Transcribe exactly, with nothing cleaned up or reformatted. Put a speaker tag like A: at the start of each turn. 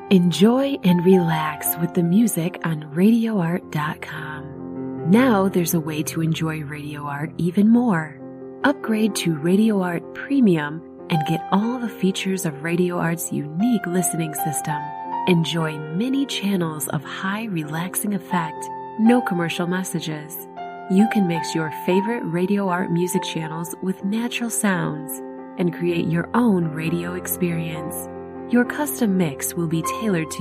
A: Enjoy and relax with the music on radio art dot com. Now there's a way to enjoy Radio Art even more. Upgrade to Radio Art Premium and get all the features of Radio Art's unique listening system. Enjoy many channels of high relaxing effect, no commercial messages. You can mix your favorite Radio Art music channels with natural sounds and create your own radio experience. Your custom mix will be tailored to